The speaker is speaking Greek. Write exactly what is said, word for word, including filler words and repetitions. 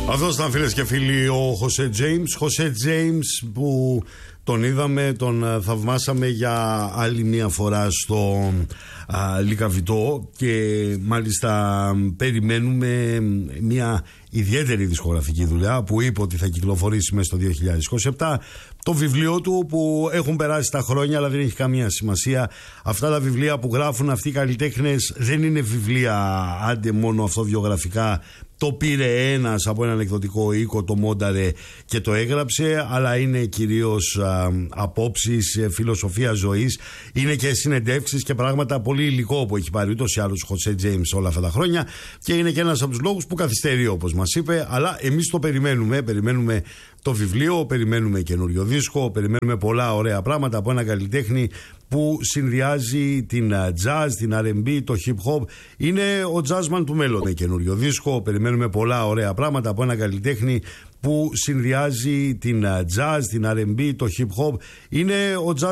Αυτός ήταν, φίλες και φίλοι, ο Χωσέ Τζέιμς. Χωσέ Τζέιμς που τον είδαμε, τον θαυμάσαμε για άλλη μια φορά στο α, Λυκαβητό και μάλιστα περιμένουμε μια ιδιαίτερη δισκογραφική δουλειά που είπε ότι θα κυκλοφορήσει μέσα στο δύο χιλιάδες είκοσι επτά. Το βιβλίο του που έχουν περάσει τα χρόνια, αλλά δεν έχει καμία σημασία. Αυτά τα βιβλία που γράφουν αυτοί οι καλλιτέχνες δεν είναι βιβλία άντε μόνο αυτοβιογραφικά. Το πήρε ένας από έναν εκδοτικό οίκο, το μόνταρε και το έγραψε, αλλά είναι κυρίως α, απόψεις, φιλοσοφία ζωής, είναι και συνεντεύξεις και πράγματα πολύ υλικό που έχει πάρει ούτως ή άλλως ο Χωσέ Τζέιμς όλα αυτά τα χρόνια και είναι και ένας από τους λόγους που καθυστερεί, όπως μας είπε, αλλά εμείς το περιμένουμε, περιμένουμε το βιβλίο, περιμένουμε καινούριο δίσκο, περιμένουμε πολλά ωραία πράγματα από ένα καλλιτέχνη που συνδυάζει την jazz, την αρ εν μπι, το hip hop. Είναι ο jazzman του μέλλον με καινούριο δίσκο. Περιμένουμε πολλά ωραία πράγματα από ένα καλλιτέχνη που συνδυάζει την jazz, την αρ εν μπι, το hip hop. Είναι ο jazz